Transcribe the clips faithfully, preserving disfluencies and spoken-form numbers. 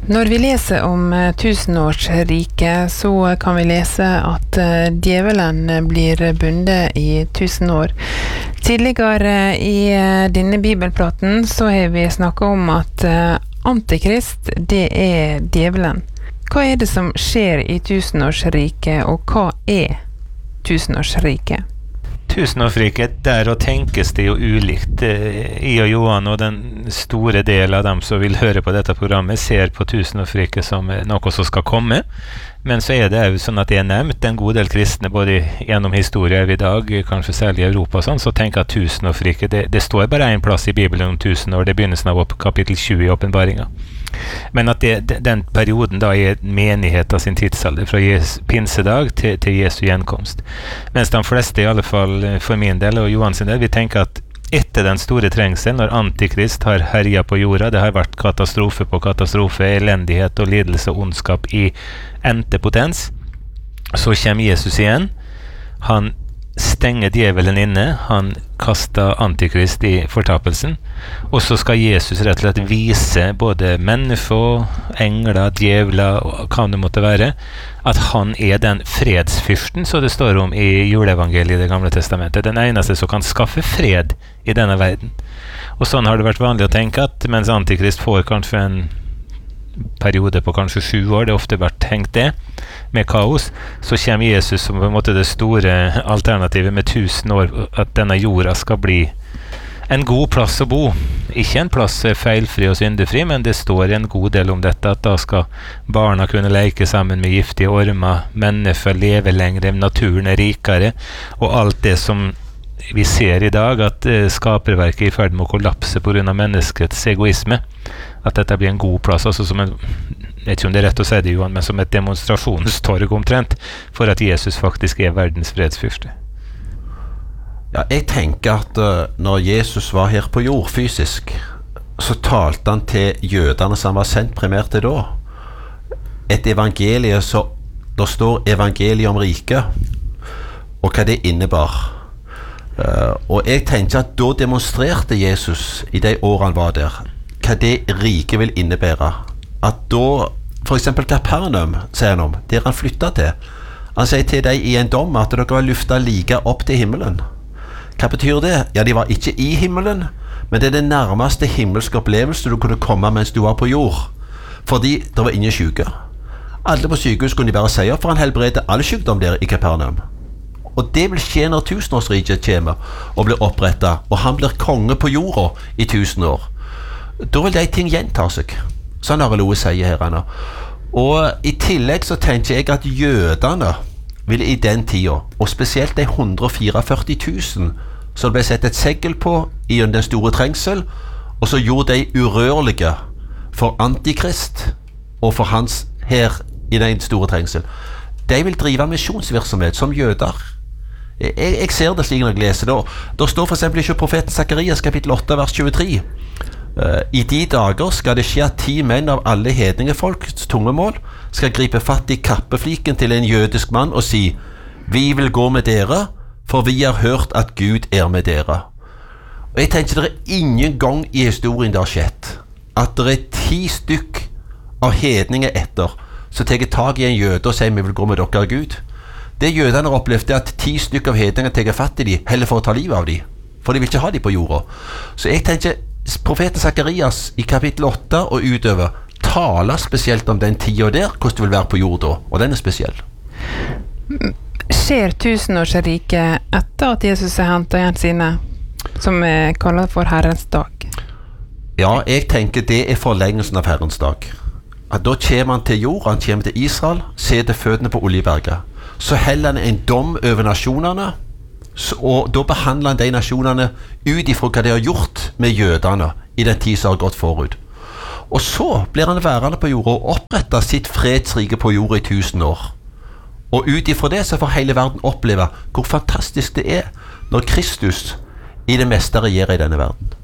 Når vi leser om tusenårsriket, så kan vi lese at djevelen blir bundet i tusen år. Tidligere i denne bibelpraten så har vi snakket om at antikrist, det er djevelen. Hva er det som skjer i tusenårsriket, og hva er tusenårsriket? Tusenårsriket, der og tenkes det jo ulikt. I og Johan og den store del av dem som vil høre på dette programmet ser på tusenårsriket som noe som skal komme. Men så er det jo sånn at det er nevnt en god del kristne, både gjennom historier i dag, kanskje særlig i Europa og sånn, så tenker at tusenårsriket, det, det står bare en plass i Bibelen om tusen år, det begynnelsen av kapittel tjue i åpenbaringen. Men at det, den perioden da er menighet av sin tidsalder, fra Jes, pinsedag til, til Jesu gjenkomst. Mens de fleste, i alle fall for min del og Johan sin del, vi tenker at etter den store trengselen, når antikrist har herjet på jorda, det har vært katastrofe på katastrofe, elendighet og lidelse og ondskap i endte potens, så kommer Jesus igjen. Han stenger djevelen inne, han kaster antikrist i fortapelsen, og så skal Jesus rett og slett vise både mennesker, engler, djevler, og hva det måtte være, at han er den fredsfyrsten, så det står om i julevangeliet i det gamle testamentet, den eneste som kan skaffe fred i denne verden. Og sånn har det vært vanlig å tenke at mens antikrist får kanskje en periode på kanskje sju år, det har ofte vært tenkt det, med kaos, så kommer Jesus som på en måte det store alternativet med tusen år, at denne jorda skal bli en god plass å bo. Ikke en plass feilfri og syndefri, men det står en god del om dette, at da skal barna kunne leke sammen med giftige ormer, mennesker leve lengre, naturen er rikere, og alt det som vi ser i dag, at uh, skaperverket er i ferd med å kollapse på grunn av menneskets egoisme, at dette blir en god plass, altså som en, jeg vet ikke om det er rett å si det, Johan, men som et demonstrasjonstorg omtrent, for at Jesus faktisk er verdens fredsfyrste. Ja, jeg tenker at uh, når Jesus var her på jord fysisk, så talte han til jødene som han var sendt primært til da. Et evangelie, så der står evangeliet om riket, og hva det innebar. Uh, og jeg tenker at da demonstrerte Jesus i de årene han var der, hva det riket vil innebære. At da, for eksempel Kapernaum, sier han om, der han flyttet til, han sier til deg i en dom at dere var lyftet like opp til himmelen. Hva betyr det? Ja, de var ikke i himmelen, men det er det nærmeste himmelske opplevelse du kunne komme mens du var på jord. Fordi det var ingen syke. Alle på sykehus kunne de bare si opp, for han helbreder alle sykdom der i Kapernaum. Og det vil skje når tusenårsriket kommer og blir opprettet, og han blir konge på jorda i tusen år. Da vil de ting gjenta seg, sånn har Loe sier her. Anna. Og i tillegg så tenker jeg at jødene vil i den tida, og spesielt de hundre og fireogførti tusen, så det ble sett et segl på i den store trengsel, og så gjorde de urørlige for antikrist og for hans her i den store trengsel. De vil drive misjonsvirksomhet som jøder. Jeg, jeg ser det slik når jeg leser det. Da står for eksempel ikke profeten Zakarias kapittel åtte vers tjuetre. Uh, I de dager skal det skje at ti menn av alle hedningefolks tungemål skal gripe fatt i kappefliken til en jødisk mann og si: vi vil gå med dere, for vi har hørt at Gud er med dere. Og jeg tenker det er ingen gang i historien det har skjedd at det er ti stykk av hedninger etter så tar tak i en jøde og sier: vi vil gå med dere, Gud. Det jødene har opplevd er at ti stykk av hedninger tar fatt i de heller for å ta livet av de, for de vil ikke ha de på jorda. Så jeg tenker profeten Zakarias i kapittel åtte og utover taler spesielt om den tida der, hvordan det vil være på jorda, og den er spesiell. Skjer tusenårsriket etter at Jesus har hentet igjen sine, som er kallet for Herrens dag? Ja, jeg tenker det er forlengelsen av Herrens dag. At da kommer han til jord, han kommer til Israel, ser til føttene på Oljeberget. Så heller han en dom over nasjonene, Så, og da behandler han de nasjonene ut ifra hva de har gjort med jødene i den tid som har gått forut. Og så blir han værende på jorda og oppretter sitt fredsrike på jorda i tusen år. Og ut ifra det så får hele verden oppleve hvor fantastisk det er når Kristus i det meste regjerer i denne verden.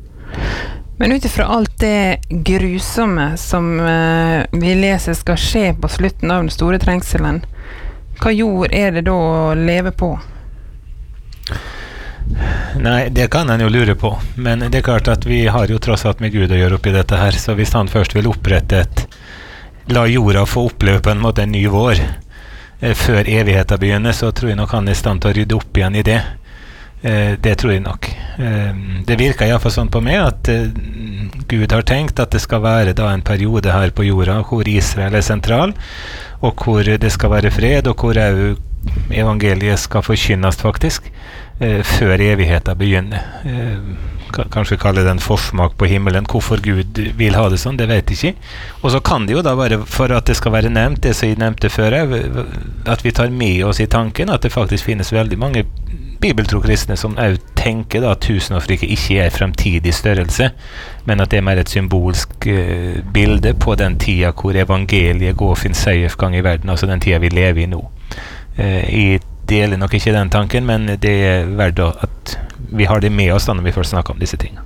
Men ut ifra alt det grusomme som uh, vi leser skal skje på slutten av den store trengselen, hva jord er det da å leve på? Nei, det kan han jo lure på, men det er klart at vi har jo tross alt med Gud å gjøre oppi dette her, så hvis han først vil opprette et, la jorda få oppleve på en måte en ny vår, eh, før evigheten begynner, så tror jeg nok han er i stand til å rydde opp igjen i det. Eh, det tror jeg nok. Eh, det virker i hvert fall sånn på meg at eh, Gud har tenkt at det skal være da en periode her på jorda hvor Israel er sentral, og hvor det skal være fred, og hvor også evangeliet skal forkynnes faktisk, eh, før evigheten begynner. Eh, kanskje kalle det en forsmak på himmelen. Hvorfor Gud vil ha det sånn, det vet jeg ikke. Og så kan det jo da være, for at det skal være nevnt, det som jeg nevnte før, at vi tar med oss i tanken at det faktisk finnes veldig mange bibeltro kristne som også tenker da at tusenårsriket ikke er fremtidig størrelse, men at det er mer et symbolsk uh, bilde på den tida hvor evangeliet går og finner seiersgang i verden, altså den tida vi lever i nå. Uh, jeg deler nok ikke den tanken, men det er verdt at vi har det med oss da når vi først snakker om disse tingene.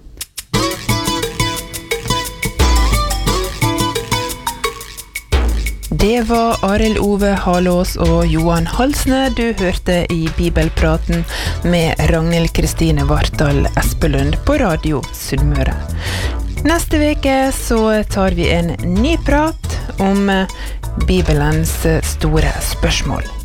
Det var Arild Ove Halås og Johan Halsne du hørte i Bibelpraten med Ragnhild Kristine Vartdal Espelund på Radio Sunnmøre. Neste veke så tar vi en ny prat om Bibelens store spørsmål.